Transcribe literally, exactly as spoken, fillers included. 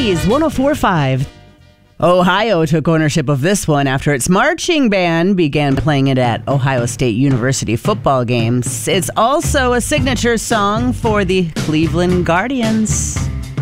Cities one oh four point five. Ohio took ownership of this one after its marching band began playing it at Ohio State University football games. It's also a signature song for the Cleveland Guardians.